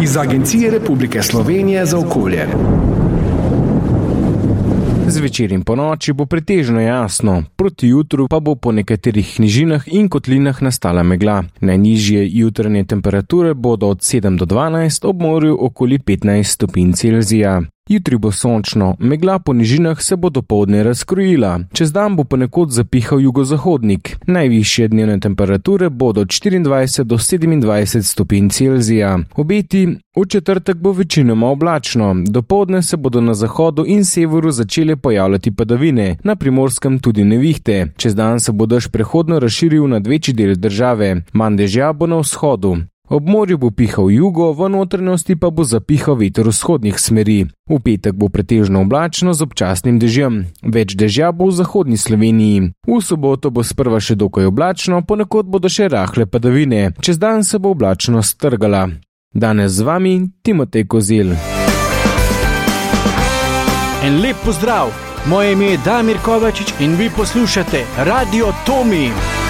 iz Agencije Republike Slovenije za okolje. Zvečer in ponoči bo pretežno jasno, proti jutru pa bo po nekaterih nižinah in kotlinah nastala megla. Najnižje jutranje temperature bodo od 7 do 12, ob morju okoli 15 stopinj Celzija. Jutri bo sončno, megla po nižinah se bo dopoldne razkrojila. Čez dan bo ponekod zapihal jugozahodnik. Najvišje dnevne temperature bodo od 24 do 27 stopinj Celzija. Obeti: v četrtek bo večinoma oblačno, dopoldne se bodo na zahodu in severu začele pojavljati padavine, na Primorskem tudi nevihte. Čez dan se bo dež prehodno razširil nad večji del države, manj dežja bo na vzhodu. Ob morju bo pihal jugo, v notranjosti pa bo zapihal veter vzhodnih smeri. V petek bo pretežno oblačno z občasnim dežjem. Več dežja bo v zahodni Sloveniji. V soboto bo sprva še dokaj oblačno, ponekod bodo še rahle padavine. Čez dan se bo oblačnost strgala. Danes z vami Timotej Kozel. En lep pozdrav. Moje ime je Damir Kovačič in vi poslušate Radio Tomi.